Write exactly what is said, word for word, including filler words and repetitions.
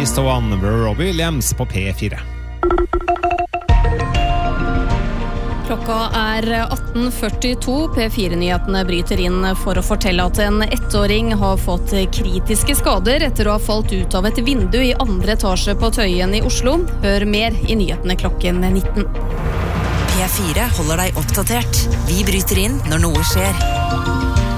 East og Anne Robbie Williams på P fire. Klokka er atten førtito. P fire-nyhetene bryter inn for å fortelle at en ettåring har fått kritiske skader etter å ha falt ut av et vindu i andre etasje på Tøyen i Oslo. Hør mer i nyhetene klokken nitten. P fire holder deg oppdatert. Vi bryter inn når noe skjer.